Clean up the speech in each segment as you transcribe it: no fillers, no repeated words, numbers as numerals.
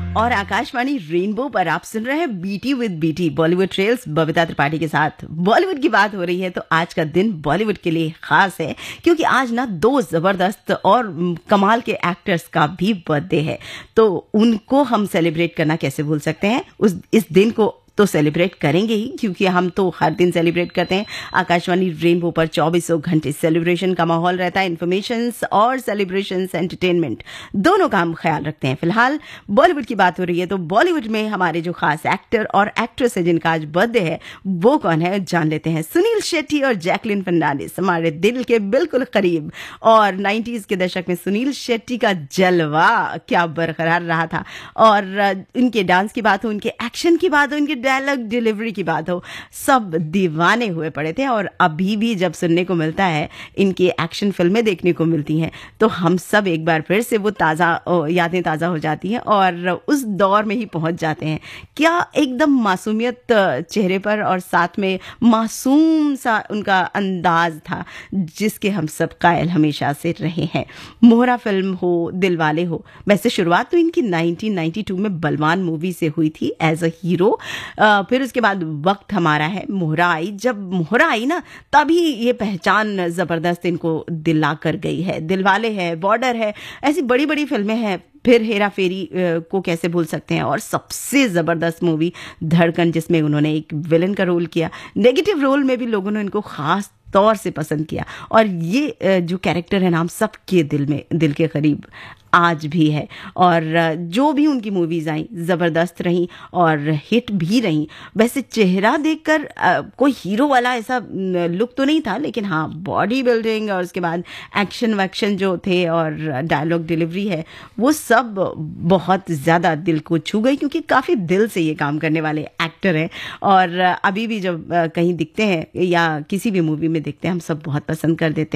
और आकाशवाणी रेनबो पर आप सुन रहे हैं BT with BT Bollywood trails Babita Tripathi के साथ। बॉलीवुड की बात हो रही है तो आज का दिन बॉलीवुड के लिए खास है क्योंकि आज ना दो जबरदस्त और कमाल के एक्टर्स का भी बर्थडे है, तो उनको हम सेलिब्रेट करना कैसे भूल सकते हैं। इस दिन को तो सेलिब्रेट करेंगे ही क्योंकि हम तो हर दिन सेलिब्रेट करते हैं। आकाशवाणी रेनबो पर 24 घंटे सेलिब्रेशन का माहौल रहता है। इन्फॉर्मेशंस और सेलिब्रेशंस, एंटरटेनमेंट दोनों का हम ख्याल रखते हैं। फिलहाल बॉलीवुड की बात हो रही है तो बॉलीवुड में हमारे जो खास एक्टर और एक्ट्रेस है जिनका आज बर्थडे है वो कौन है जान लेते हैं। सुनील शेट्टी और जैकलिन फर्नांडिस हमारे दिल के बिल्कुल करीब, और 90s के दशक में सुनील शेट्टी का जलवा क्या बरकरार रहा था। और इनके डांस की बात हो, उनके एक्शन की बात हो, इनके डायलॉग डिलीवरी की बात हो, सब दीवाने हुए पड़े थे। और अभी भी जब सुनने को मिलता है, इनकी एक्शन फिल्में देखने को मिलती हैं तो हम सब एक बार फिर से वो यादें ताज़ा हो जाती हैं और उस दौर में ही पहुंच जाते हैं। क्या एकदम मासूमियत चेहरे पर और साथ में मासूम सा उनका अंदाज था जिसके हम सब कायल हमेशा से रहे हैं। मोहरा फिल्म हो, दिलवाले हो, वैसे शुरुआत तो इनकी 1992 में बलवान मूवी से हुई थी एज अ हीरो। फिर उसके बाद वक्त हमारा है, मोहरा आई। जब मोहरा आई ना तभी ये पहचान जबरदस्त इनको दिला कर गई है। दिलवाले है, बॉर्डर है, ऐसी बड़ी बड़ी फिल्में हैं। फिर हेरा फेरी को कैसे भूल सकते हैं, और सबसे जबरदस्त मूवी धड़कन जिसमें उन्होंने एक विलन का रोल किया। नेगेटिव रोल में भी लोगों ने इनको खास तौर से पसंद किया और ये जो कैरेक्टर है ना हम सबके दिल के करीब आज भी है। और जो भी उनकी मूवीज आई जबरदस्त रही और हिट भी रही। वैसे चेहरा देखकर कोई हीरो वाला ऐसा लुक तो नहीं था, लेकिन हाँ बॉडी बिल्डिंग और उसके बाद एक्शन वैक्शन जो थे और डायलॉग डिलीवरी है वो सब बहुत ज़्यादा दिल को छू गई क्योंकि काफ़ी दिल से ये काम करने वाले एक्टर हैं। और अभी भी जब कहीं दिखते हैं या किसी भी मूवी में दिखते हैं हम सब बहुत पसंद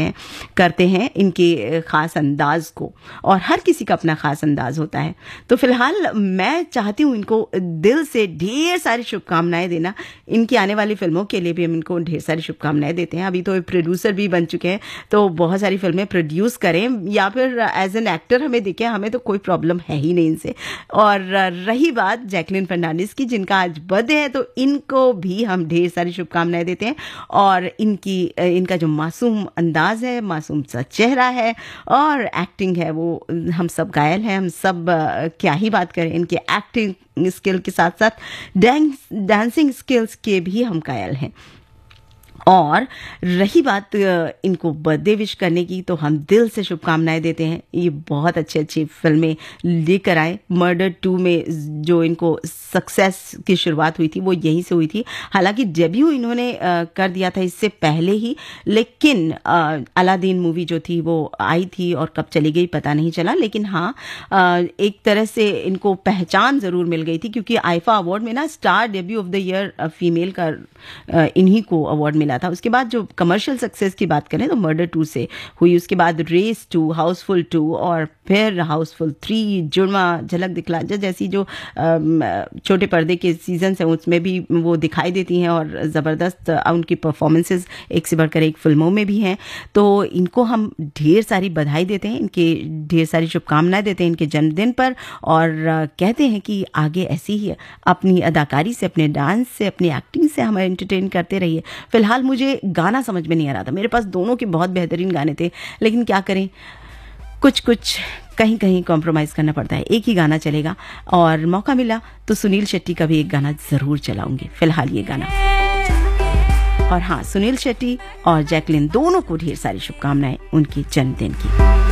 करते हैं इनके ख़ास अंदाज को, और हर किसी का अपना खास अंदाज होता है। तो फिलहाल मैं चाहती हूँ इनको दिल से ढेर सारी शुभकामनाएं देना। इनकी आने वाली फिल्मों के लिए भी हम इनको ढेर सारी शुभकामनाएं देते हैं। अभी तो प्रोड्यूसर भी बन चुके हैं तो बहुत सारी फिल्में प्रोड्यूस करें या फिर एज एन एक्टर हमें दिखें, हमें तो कोई प्रॉब्लम है ही नहीं इनसे। और रही बात जैकलिन फर्नांडिस की जिनका आज बर्थडे है तो इनको भी हम ढेर सारी शुभकामनाएं देते हैं। और इनका जो मासूम अंदाज है, मासूम सा चेहरा है और एक्टिंग है वो हम सब घायल हैं। हम सब क्या ही बात करें, इनके एक्टिंग स्किल के साथ साथ डांसिंग स्किल्स के भी हम कायल हैं। और रही बात इनको बर्थडे विश करने की तो हम दिल से शुभकामनाएं देते हैं। ये बहुत अच्छी फिल्में लेकर आए। मर्डर 2 में जो इनको सक्सेस की शुरुआत हुई थी वो यहीं से हुई थी। हालांकि डेब्यू इन्होंने कर दिया था इससे पहले ही, लेकिन अलादीन मूवी जो थी वो आई थी और कब चली गई पता नहीं चला। लेकिन हाँ एक तरह से इनको पहचान ज़रूर मिल गई थी क्योंकि आईफा अवार्ड में ना star debut of the year female का इन्हीं को अवार्ड मिला था। उसके बाद जो कमर्शियल सक्सेस की बात करें तो मर्डर 2 से हुई, उसके बाद रेस 2, हाउसफुल 2 और फिर हाउसफुल 3, जुर्मा, झलक दिखला जा जैसी जो छोटे पर्दे के सीजन्स हैं उसमें भी वो दिखाई देती हैं और ज़बरदस्त उनकी परफॉर्मेंसेस एक से बढ़कर एक फिल्मों में भी हैं। तो इनको हम ढेर सारी बधाई देते हैं, इनके ढेर सारी शुभकामनाएं देते हैं इनके जन्मदिन पर, और कहते हैं कि आगे ऐसी ही अपनी अदाकारी से, अपने डांस से, अपनी एक्टिंग से हमें एंटरटेन करते रहिए। फिलहाल मुझे गाना समझ में नहीं आ रहा था, मेरे पास दोनों के बहुत बेहतरीन गाने थे, लेकिन क्या करें कुछ कहीं कॉम्प्रोमाइज करना पड़ता है। एक ही गाना चलेगा और मौका मिला तो सुनील शेट्टी का भी एक गाना जरूर चलाऊंगी। फिलहाल ये गाना। और हाँ, सुनील शेट्टी और जैकलिन दोनों को ढेर सारी शुभकामनाएं उनके जन्मदिन की।